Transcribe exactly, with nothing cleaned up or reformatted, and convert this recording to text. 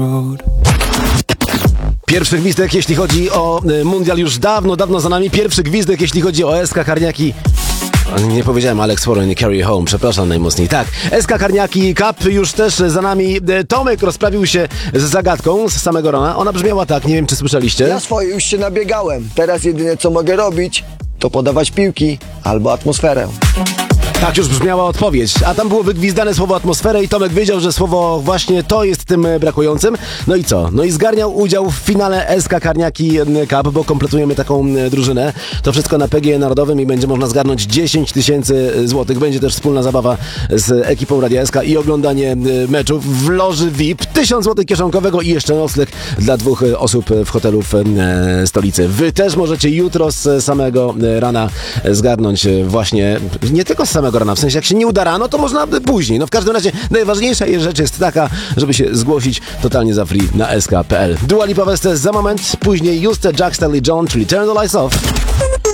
Pierwszy gwizdek, jeśli chodzi o mundial, już dawno, dawno za nami. Pierwszy gwizdek, jeśli chodzi o S K Karniaki. Nie powiedziałem Alex Warren, nie Carry Home, przepraszam najmocniej. Tak, S K Karniaki Cup już też za nami. Tomek rozprawił się z zagadką z samego rana. Ona brzmiała tak, nie wiem czy słyszeliście. Ja swoje już się nabiegałem. Teraz jedyne co mogę robić, to podawać piłki albo atmosferę. Tak już brzmiała odpowiedź, a tam było wygwizdane słowo atmosferę i Tomek wiedział, że słowo właśnie to jest tym brakującym. No i co? No i zgarniał udział w finale S K Karniaki Cup, bo kompletujemy taką drużynę. To wszystko na P G E Narodowym i będzie można zgarnąć dziesięć tysięcy złotych. Będzie też wspólna zabawa z ekipą Radia S K i oglądanie meczów w loży V I P. tysiąc złotych kieszonkowego i jeszcze nocleg dla dwóch osób w hotelu w stolicy. Wy też możecie jutro z samego rana zgarnąć właśnie, nie tylko z samego rana, w sensie jak się nie uda rano, to można później. No w każdym razie najważniejsza rzecz jest taka, żeby się zgłosić totalnie za free na S K kropka P L. Dua Lipa Westes za moment, później Juste, Jack Stanley John, czyli Turn the Lights Off.